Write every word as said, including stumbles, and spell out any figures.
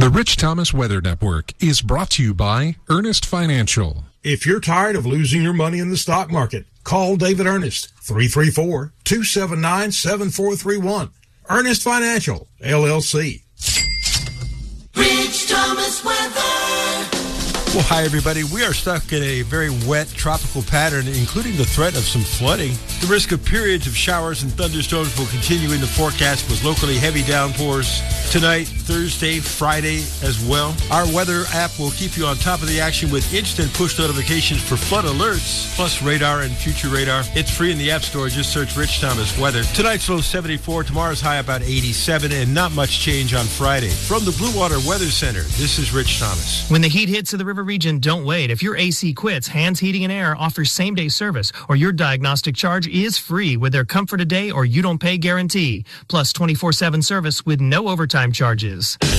The Rich Thomas Weather Network is brought to you by Ernest Financial. If you're tired of losing your money in the stock market, call David Ernest, three three four, two seven nine, seven four three one. Ernest Financial, L L C. Rich Thomas Weather. Well, hi, everybody. We are stuck in a very wet tropical pattern, including the threat of some flooding. The risk of periods of showers and thunderstorms will continue in the forecast with locally heavy downpours tonight, Thursday, Friday as well. Our weather app will keep you on top of the action with instant push notifications for flood alerts, plus radar and future radar. It's free in the App Store. Just search Rich Thomas Weather. Tonight's low seventy-four, tomorrow's high about eighty-seven, and not much change on Friday. From the Blue Water Weather Center, this is Rich Thomas. When the heat hits to the river region, don't wait. If your A C quits, Hands Heating and Air offers same-day service, or your diagnostic charge is free with their Comfort a Day or You Don't Pay guarantee, plus twenty-four seven service with no overtime charges.